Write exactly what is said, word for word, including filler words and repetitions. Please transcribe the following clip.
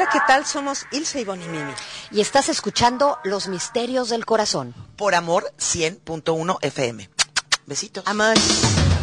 Hola, ¿qué tal? Somos Ilse, Ivonne y Mimi. Y estás escuchando Los Misterios del Corazón. Por Amor cien punto uno F M. Besitos. Amor.